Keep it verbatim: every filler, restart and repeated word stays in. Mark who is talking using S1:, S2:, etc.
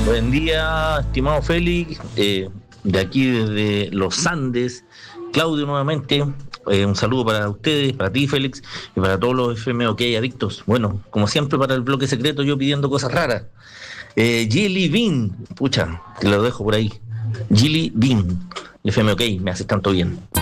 S1: Buen día, estimado Félix, eh, de aquí desde los Andes, Claudio nuevamente, eh, un saludo para ustedes, para ti Félix, y para todos los F M O K adictos. Bueno, como siempre para el bloque secreto yo pidiendo cosas raras. Eh, Gilly Bean, pucha, te lo dejo por ahí. Gilly Bean, F M O K, me haces tanto bien.